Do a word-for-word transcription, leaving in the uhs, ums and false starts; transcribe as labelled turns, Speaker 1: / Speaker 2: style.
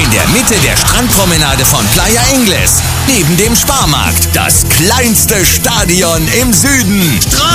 Speaker 1: In der Mitte der Strandpromenade von Playa Ingles. Neben dem Sparmarkt. Das kleinste Stadion im Süden.